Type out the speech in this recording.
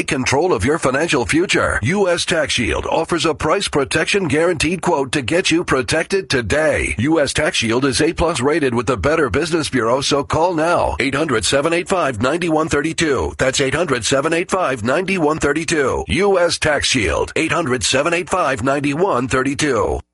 take control of your financial future. U.S. Tax Shield offers a price protection guaranteed quote to get you protected today. U.S. Tax Shield is A+ rated with the Better Business Bureau, so call now. 800-785-9132. That's 800-785-9132. U.S. Tax Shield. 800-785-9132.